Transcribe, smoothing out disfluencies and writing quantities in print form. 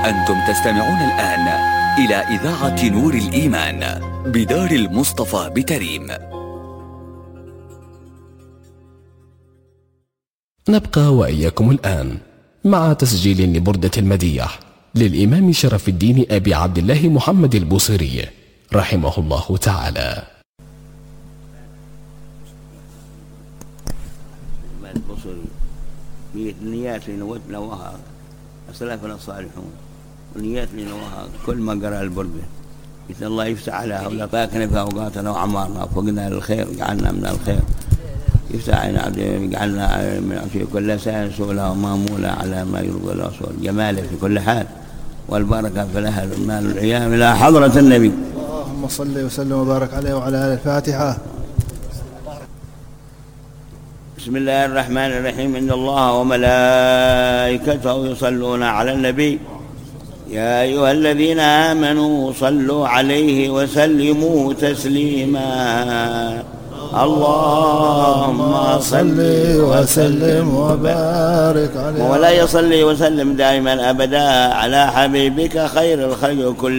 أنتم تستمعون الآن إلى إذاعة نور الإيمان بدار المصطفى بتريم. نبقى وإياكم الآن مع تسجيل لبردة المديح للإمام شرف الدين أبي عبد الله محمد البوصيري رحمه الله تعالى. النيات لنوها أسلافنا الصالحون، والنيات لنوها كل ما قرأ البردة بإذن الله يفتح عليها ولقاكنا في أوقاتنا وأعمارنا وفقنا للخير وجعلنا من الخير، يفتح علينا وجعلنا في كل ساعة سؤلها ومامولة على ما يرضى الله جماله في كل حال، والبركة في الأهل والمال والعيام إلى حضرة النبي. اللهم صل وسلم وبارك عليه وعلى آله. الفاتحة. بسم الله الرحمن الرحيم. إن الله وملائكته يصلون على النبي يا أيها الذين آمنوا صلوا عليه وسلموا تسليما. اللهم صل وسلم وبارك عليه ولا يصلي وسلم دائما أبدا على حبيبك خير الخلق كل